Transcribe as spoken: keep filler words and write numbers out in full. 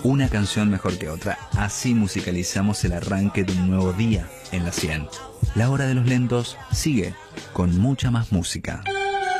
Una canción mejor que otra. Así musicalizamos el arranque de un nuevo día en la cien. La hora de los lentos sigue con mucha más música.